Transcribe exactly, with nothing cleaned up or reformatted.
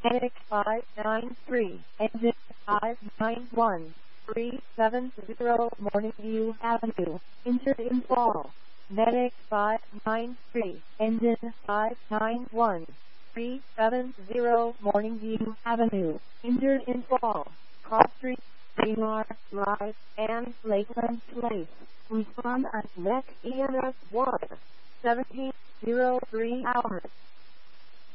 Medic five nine three, engine five nine one, three seven zero, Morning View Avenue, injured in fall. Medic five nine three, engine five nine one, three seven zero, Morning View Avenue, injured in fall. Cross Street, Seymour Drive, and Lakeland Place. Respond at N E C E N S one, seventeen oh three hours.